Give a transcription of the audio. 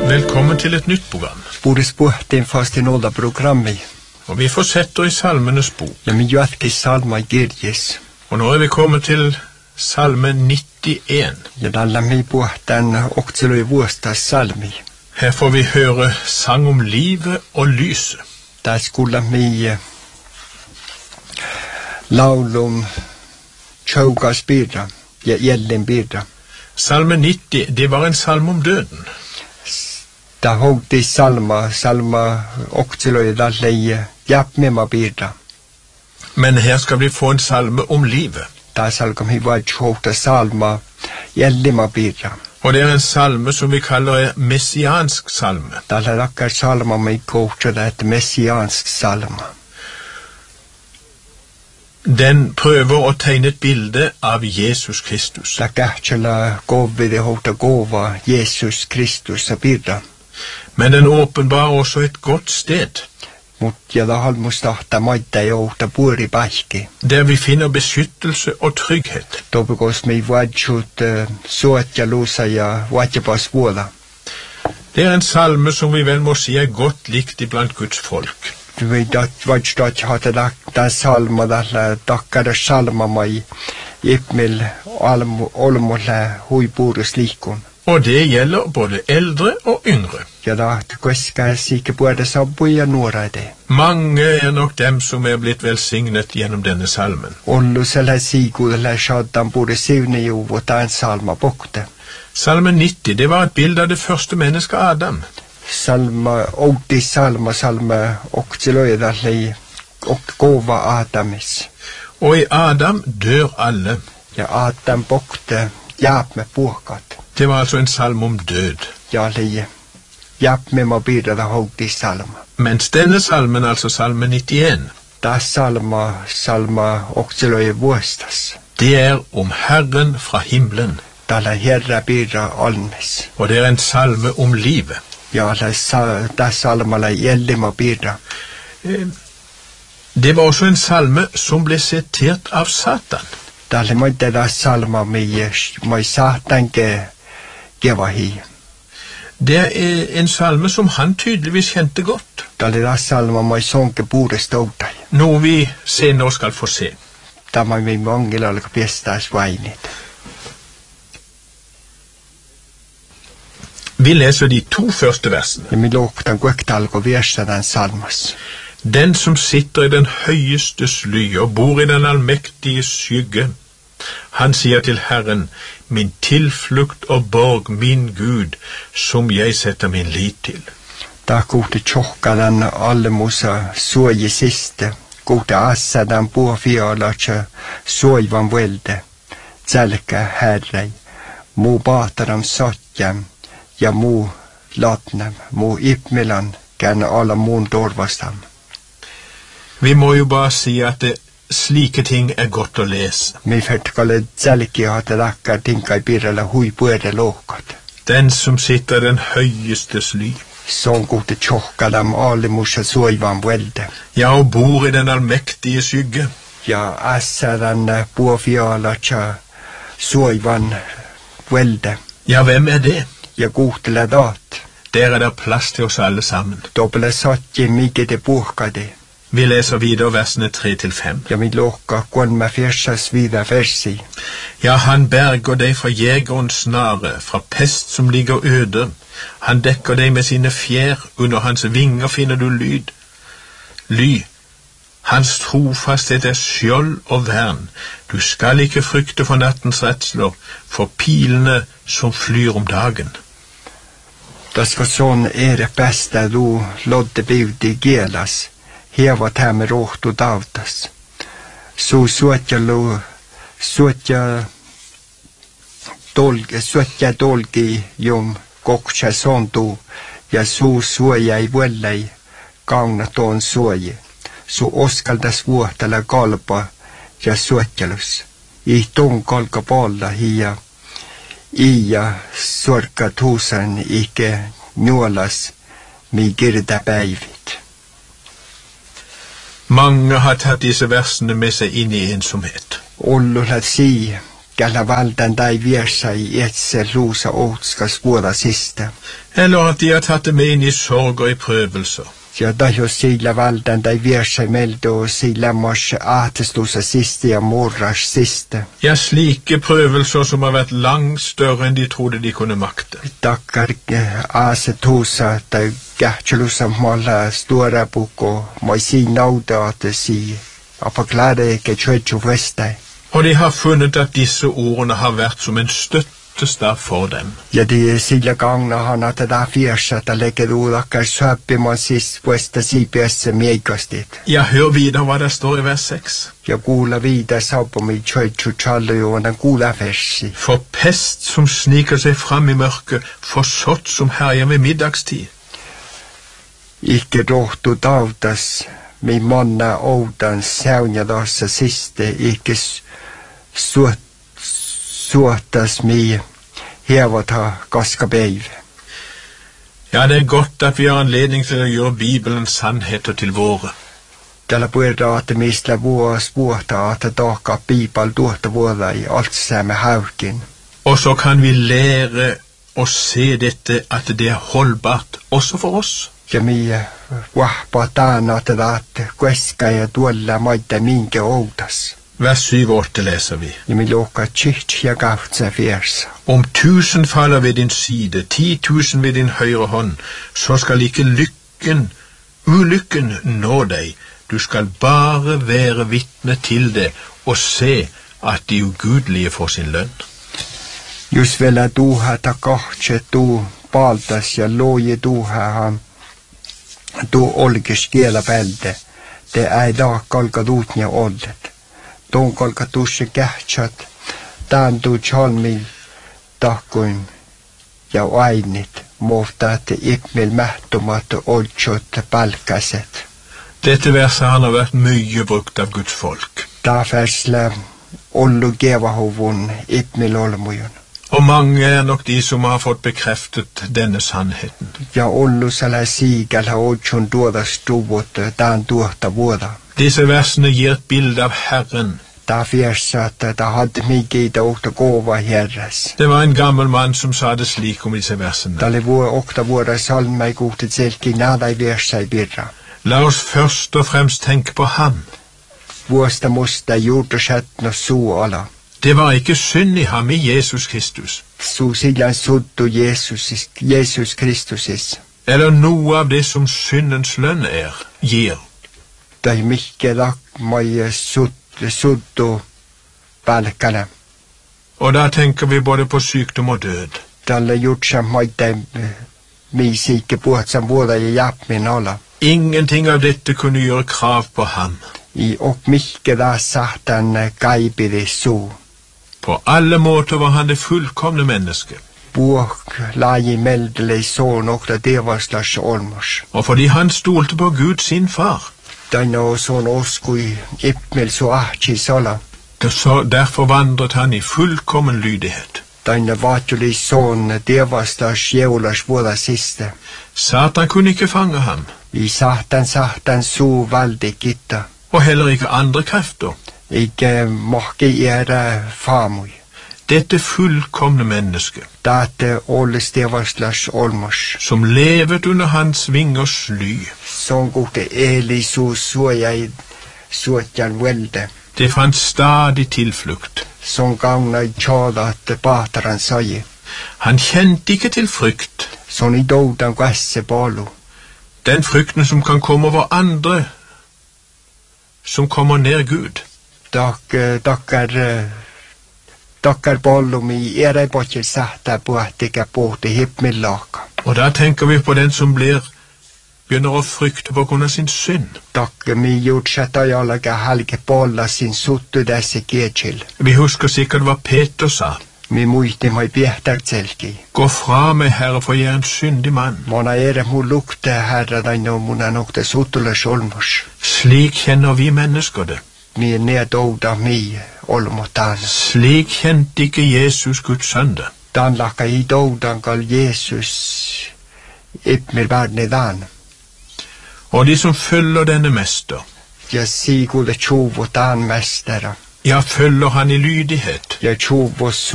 Velkommen til et nytt program. Borde spørte en fast i nåda programmet. Og vi fortsetter i Salmenes bok. Ja, men jo alltid salma Girgis. Og nå vi kommet til Salme 91. Ja, dalla mi den också i vårsta salmi. Her får vi høre sang om livet og lyset. Der skulle mi laulum tjaugas bidra, ja, gjelden bidra. Salme 90, det var en salme om døden. Da hogde salma också i dalle japp med ma bidra. Men her skal vi få en salme om livet. Da salgom hi var tjauta salma gjelden ma bidra. Og det en salme som vi kaller en messiansk salme. Da lakker salma med kåta det et messiansk salma. Den prøver å tegne et bilde av Jesus Kristus. Da gærtjela gåve det hota gåva Jesus Kristus a bidra. Men den åpenbarer også et godt sted. Mot ja da halmustahta maita ja hota buri baiki. Der vi finner beskyttelse og trygghet. Da begås mi vajut soatja lusa ja vajabas vuola. Det en salme som vi vel må si godt likt iblant Guds folk. Vi vajstat hata da salma da dakkada salma mai ipmil olmola hui burus likon. Og det gjelder både eldre og yngre. Ja da skal sikke både sabbuja nora det. Mange nok dem som blitt velsignet gjennom denne salmen. Ollus eller sigur eller shaddan borde sivne jo vårt en salma bokte. Salme 90, det var et bilde av det første mennesket Adam. Salma oktiløydalli og gåva Adamis. Og i Adam dør alle. Ja, Adam bokte jap med bokat. Det var altså en salme om død. Ja, leie. Jap med ma bidra da hogdi salma. Mens denne salmen, altså salme 91, da salma oktiløy våstas. Det om Herren fra himmelen. Da la herra bidra almes. Og det en salme om livet. Ja, da salma la gjeldima bidra. Det var også en salme som ble sitert av Satan. Da la måtte da salma med Satan geva hi. Det en salme som han tydeligvis kjente godt. Da la salma med sånke borde ståta. Noe vi senere skal få se. Da man vi mange lalka bjestas veinit. Vi leser de 2 første versene. Vi låkta gøktalg og versa den salmas. Den som sitter i den høyestes ly og bor i den allmektige skygge, han sier til Herren, min tilflukt og borg, min Gud, som jeg setter min lit til. Da gode tjokka den alle mosa såje siste, gode assa den borfjalatsja såj van velde, tselka herrei, mo bataram satjem, ja mo latnem, mo ipmelan, gärna alla mon dorvastam. Vi må jo bare si at slike ting godt å lese. Mi fyrtkalle tselki hata rakkar tinkai birrala hui puede lokat. Den som sitter den høyestes ly. Sån gode tjokka dem alle mosa såjvan velde. Ja, og bor i den allmektige skygge. Ja, assa den borfjalatsja såjvan velde. Ja, hvem det? Ja, gode ladat. Der det plass til oss alle sammen. Dobbele satje mige det burka det. Vi leser videre versene 3-5. Ja, mi låka kvann med fjersas videre versi. Ja, han berger deg fra jegerens snare, fra pest som ligger øde. Han dekker deg med sine fjær, under hans vinger finner du lyd. Ly. Hans trofasthet skjold og vern. Du skal ikke frykte for nattens redsler, for pilene som flyr om dagen. Da skal sånn det beste du lodde bud i gelas, hevat her med rått og davtas. Så søtja dolgi jom goksja sånn du, ja så søja i vuellei, gagna tån søje. Så oskaldas vuotala kalpa ja søtjalus. I tån kalka palla hia, ia sorka tusan ikke njålas mi girda päivit. Mange har tatt disse versene med seg inn i ensomhet. Ollu la si Gälla valdan dai viersa i etse lusa åtskas våra sista. Eller at de har tatt det med inn i sorg og i prøvelser. Ja dajo sillä valdan dai viersa meldo sillä mors ateslusa sista ja morras sista. Ja, slike prøvelser som har vært langt større enn de trodde de kunne makte. Takkar asetusa tai gahtjelusa molla stora buko moi si nauda at si apaklare ke chöchu vestai. Og de har funnet at disse ordene har vært som en støttestav for dem. Ja det sillä gangna han at da fiersa ta legger udakkar söppi man sis puesta sipiassa meikastit. Ja, hør videre hva det står i vers 6. Ja kuulla viida saupumi chöchu challujuona kuulla versi. For pest som sniker seg fram i mørket, for sott som herjer ved middagstid. Ikke rohtu tautas, mi monna oudan säunjadassa siste, ikke suotas mi hevata kaskapäiv. Ja, det er godt at vi har anledning til å gjøre Bibelens sannheter til våre. Tällä puhutaan, että mistä vuos vuotta, että taakka piipal tuotta vuoda i alt samme haukin. Og så kan vi lære å se dette, at det er holdbart også for oss. Ja mi vahpa taana, että kueska ja tuolla maita minkä outas. Vers 7 og 8 leser vi. Ja mi luokka tjiht ja kautsa fiersa. Om 1000 faller ved din side, 10.000 ved din høyre hånd, så skal ikke ulykken nå deg. Du skal bare være vitne til det og se at de ugudelige får sin lønn. Just vielä tuuha ta kahtse tuu paltas ja loje tuuha tuu olkes kiela pälde. Det ei daa kalka tuutnia ollet. Tuun kalka tuusse kähtsat. Tään tuu chalmil tahkuin ja ainit. Muofta, että ikmil mähtumat oltsot palkaset. Dette verset har vært mye brukt av Guds folk. Tafersle ollu gevahuvun ikmil olmujun. Og mange er nok de som har fått bekreftet denne sannheten. Ja ollu sala sigal ha oltsun tuoda stuvut taan tuohta vuoda. Disse versene gir et bilde av Herren. Ta fiersa, että ta hadde migeita okta kova herras. Det var en gammel mann som sa det slik om disse versene. Talle okta vuoda salmai kuhtet selki nadai versa i birra. La oss først og fremst tenke på ham. Vuosta musta juurtusatno suu ala. Det var ikke synd i ham, i Jesus Kristus. Suu sillan suttu Jesus Kristusis. Eller noe av det som syndens lønn gir. Tai mikke lakk mai suttu palkana. Og da tenker vi både på sykdom og død. Talle jutsa maita mi sikke puhtsam vuoda ja japmin ala. Ingenting av dette kunne gjøre krav på ham. I og mikke da satan kaipiri suu. På alle måter var han det fullkomne menneske. Vuok laji meldele soon okta devaslas olmos. Og fordi han stolte på Gud sin far. Taino soon oskui ippmel so ahti sala. Derfor vandret han i fullkommen lydighet. Taino vaatuli soon devaslas jeulas vuoda siste. Satan kunne ikke fange ham. I satan suu valdi kitta. Og heller ikke andre krefter. Ikke mohke gjøre famui. Dette fullkomne menneske. Date olles devaslas olmos. Som levet under hans vingers ly. Sånn gode eli suojai suotjan velde. Det fant stadig tilflukt. Sånn gangna i tjada at bataran sai. Han kjente ikke til frykt. Sånn i doudan gasse balu. Den frykten som kan komme over andre, som kommer nær Gud. Takkar bollum i erebotjel sahta puhtikä puhti hippmillaka. Og da tenker vi på den som begynner å frykte på grunn av sin synd. Takke mi jutsat ajalaga halke bolla sin suttu tässä kietsil. Vi husker sikkert hva Peter sa. Mi muisti mai piehtartselki. Gå fra meg, Herre, for jeg er en syndig mann. Mona ere mu lukte, Herre, daino muna nokte suttules olmos. Slik kjenner vi mennesker det. Mi er nedouda mi olmotana. Slik kjente ikke Jesus Guds sønn det. Dan laka i doudan kal Jesus ippmir värne dan. Og de som følger denne mester. Ja sigulle tjuvo dan mestera. Ja, følger han i lydighet. Ja tjuvos